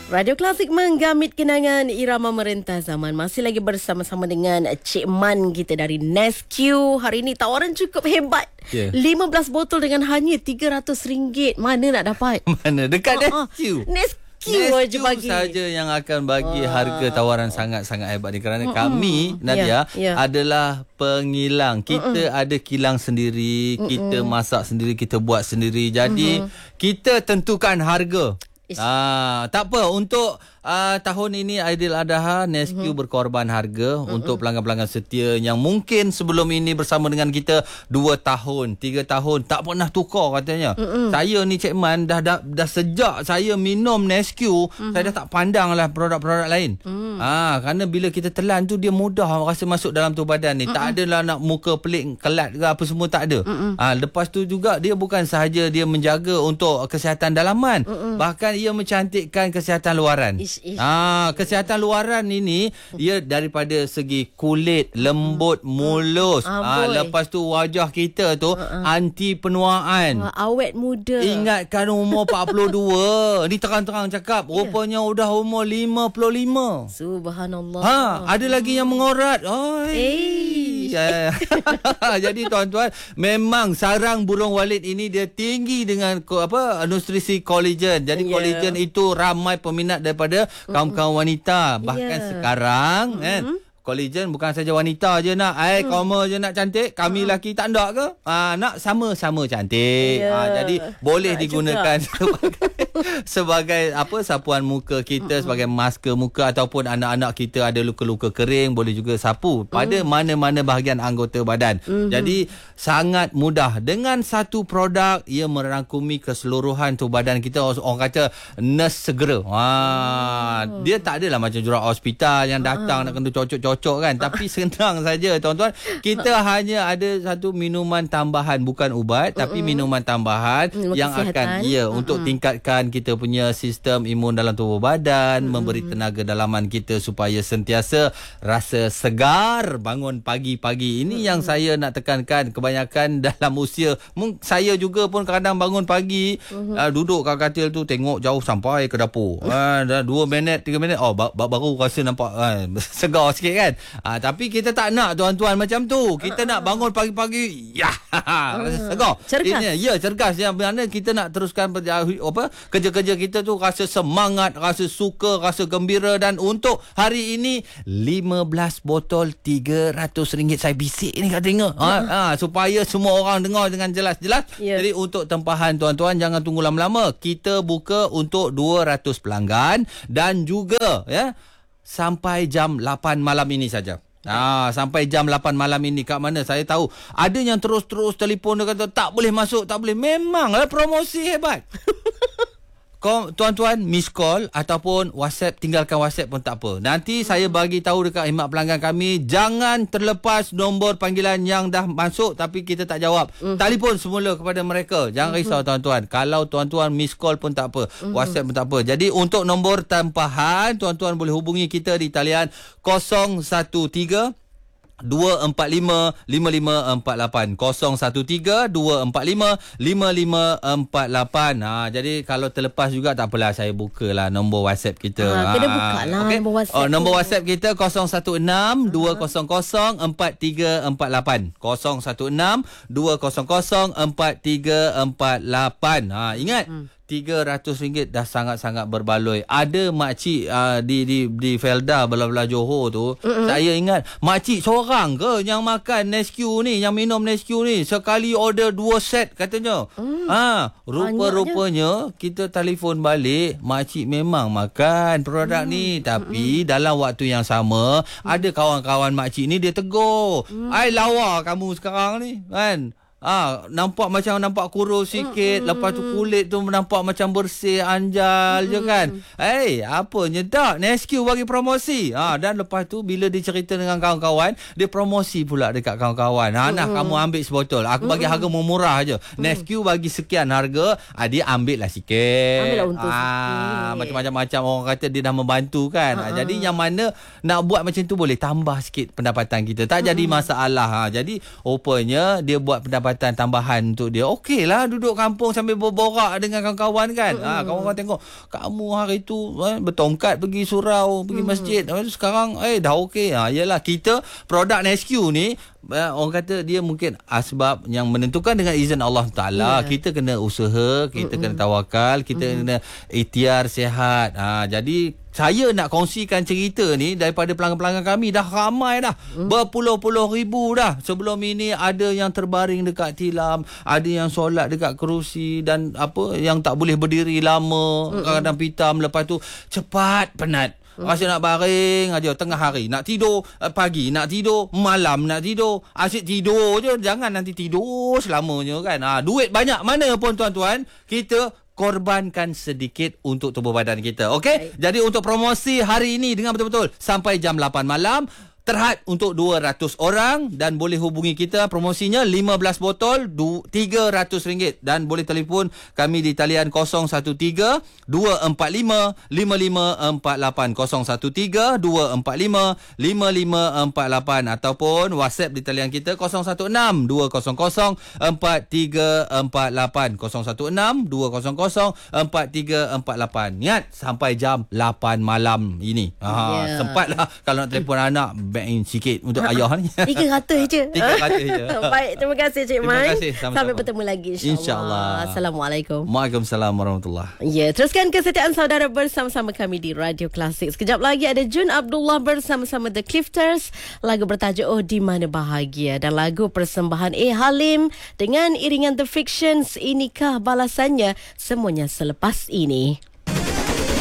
Radio Klasik menggamit kenangan irama merentah zaman. Masih lagi bersama-sama dengan Cik Man kita dari Nesque. Hari ini tawaran cukup hebat. 15 botol dengan hanya RM300. Mana nak dapat? Mana? Dekat Nesque. Nesque bagi saja yang akan bagi harga tawaran sangat-sangat hebat ni. Kerana kami, Nadia, adalah pengilang. Kita ada kilang sendiri. Kita masak sendiri. Kita buat sendiri. Jadi, kita tentukan harga. Tak apa, untuk tahun ini Aidiladha, Nesque berkorban harga untuk pelanggan-pelanggan setia yang mungkin sebelum ini bersama dengan kita 2 tahun, 3 tahun tak pernah tukar katanya. Saya ni Cik Man dah sejak saya minum Nesque, saya dah tak pandang lah produk-produk lain. Kerana bila kita telan tu dia mudah rasa masuk dalam tubuh badan ni. Tak adalah nak muka pelik, kelat ke apa semua, tak ada. Lepas tu juga dia bukan sahaja dia menjaga untuk kesihatan dalaman, bahkan ia mencantikkan kesihatan luaran. Kesihatan luaran ini ia daripada segi kulit lembut, mulus. Lepas tu wajah kita tu anti penuaan. Awet muda. Ingatkan umur 42. Ni terang-terang cakap, rupanya udah umur 55. Subhanallah. Ada lagi yang mengorat. Jadi tuan-tuan, memang sarang burung walit ini dia tinggi dengan nutrisi kolagen. Jadi kolagen itu ramai peminat daripada kaum-kaum wanita. Bahkan sekarang kolagen bukan saja wanita je nak, kaum je nak cantik. Kami lelaki tak nak ke? Nak sama-sama cantik. Jadi boleh digunakan sebagai sapuan muka kita, sebagai masker muka, ataupun anak-anak kita ada luka-luka kering, boleh juga sapu pada mana-mana bahagian anggota badan. Jadi sangat mudah. Dengan satu produk, ia merangkumi keseluruhan tubuh badan kita. Orang kata nurse segera. Dia tak adalah macam jurat hospital yang datang nak kena cocok-cocok kan. Tapi senang saja tuan-tuan. Kita hanya ada satu minuman tambahan, bukan ubat, tapi minuman tambahan yang akan untuk tingkatkan kita punya sistem imun dalam tubuh badan, memberi tenaga dalaman kita supaya sentiasa rasa segar bangun pagi-pagi. Ini yang saya nak tekankan. Kebanyakan dalam usia, saya juga pun kadang bangun pagi, duduk kat katil tu, tengok jauh sampai ke dapur. Dah 2 minit, 3 minit, baru rasa nampak segar sikit kan. Tapi kita tak nak tuan-tuan macam tu. Kita nak bangun pagi-pagi, rasa segar. Cergas. Cergas. Yang mana kita nak teruskan kerja-kerja kita tu rasa semangat, rasa suka, rasa gembira. Dan untuk hari ini 15 botol RM300. Saya bisik ni kat telinga. Supaya semua orang dengar dengan jelas-jelas. Jadi untuk tempahan tuan-tuan, jangan tunggu lama-lama. Kita buka untuk 200 pelanggan dan juga sampai jam 8 malam ini saja. Sampai jam 8 malam ini. Kat mana saya tahu ada yang terus-terus telefon, dia kata tak boleh masuk, tak boleh. Memanglah promosi hebat. Tuan-tuan miss call ataupun WhatsApp, tinggalkan WhatsApp pun tak apa. Nanti saya bagi tahu dekat khidmat pelanggan kami, jangan terlepas nombor panggilan yang dah masuk tapi kita tak jawab. Telefon semula kepada mereka. Jangan risau tuan-tuan. Kalau tuan-tuan miss call pun tak apa, WhatsApp pun tak apa. Jadi untuk nombor tempahan, tuan-tuan boleh hubungi kita di talian 013 245 5548 013 245 5548. Jadi kalau terlepas juga tak apalah, saya bukalah nombor WhatsApp kita. Kena buka lah nombor WhatsApp. Nombor WhatsApp kita 016 200 4348 016 200 4348. Ingat, RM300 dah sangat-sangat berbaloi. Ada makcik di Felda belah-belah Johor tu, saya ingat makcik seorang ke yang makan Nesque ni, yang minum Nesque ni, sekali order 2 set katanya. Rupa-rupanya kita telefon balik, makcik memang makan produk ni, tapi dalam waktu yang sama ada kawan-kawan makcik ni dia tegur, "Ai lawa kamu sekarang ni kan. Nampak kurus sikit, lepas tu kulit tu nampak macam bersih, anjal je kan. Apa nyedak, Nesque bagi promosi." Dan lepas tu bila dia cerita dengan kawan-kawan, dia promosi pula dekat kawan-kawan. Nah, kamu ambil sebotol, aku bagi harga murah je. Nesque bagi sekian harga, dia ambil lah sikit. Ambil lah untuk sikit. Macam-macam orang kata dia dah membantu kan. Jadi yang mana nak buat macam tu boleh tambah sikit pendapatan kita, tak jadi masalah. Jadi rupanya dia buat pendapatan pendapatan tambahan untuk dia. Okeylah duduk kampung sambil berborak dengan kawan-kawan kan. Kawan-kawan tengok kamu hari tu bertongkat pergi surau, pergi masjid. Sekarang dah okey. Yalah, kita produk NSQ ni orang kata dia mungkin asbab yang menentukan dengan izin Allah Ta'ala. Kita kena usaha, kita kena tawakal, kita kena ikhtiar sihat. Jadi saya nak kongsikan cerita ni daripada pelanggan-pelanggan kami. Dah ramai dah, berpuluh-puluh ribu dah. Sebelum ini ada yang terbaring dekat tilam, ada yang solat dekat kerusi, dan yang tak boleh berdiri lama, kadang pitam. Lepas tu cepat penat, asyik nak baring aja tengah hari, nak tidur pagi, nak tidur malam, nak tidur asyik tidur je, jangan nanti tidur selamanya kan. Duit banyak mana pun tuan-tuan, kita korbankan sedikit untuk tubuh badan kita. Okey? Jadi untuk promosi hari ini dengan betul-betul sampai jam 8 malam, terhad untuk 200 orang dan boleh hubungi kita. Promosinya 15 botol RM300 dan boleh telefon kami di talian 013-245-5548, 013-245-5548, ataupun WhatsApp di talian kita 016-200-4348, 016-200-4348. Ingat, sampai jam 8 malam ini. Sempatlah kalau nak telefon anak, back sikit untuk ayah ni. 300 je. 300 je. Baik, terima kasih Cik Man. Terima kasih. Sama-sama. Sampai bertemu lagi insya-Allah. Assalamualaikum. Waalaikumsalam warahmatullahi. Teruskan kesetiaan saudara bersama-sama kami di Radio Klasik. Sekejap lagi ada Jun Abdullah bersama-sama The Clifters. Lagu bertajuk Oh Di Mana Bahagia, dan lagu persembahan Halim dengan iringan The Fictions, Inikah Balasannya, semuanya selepas ini.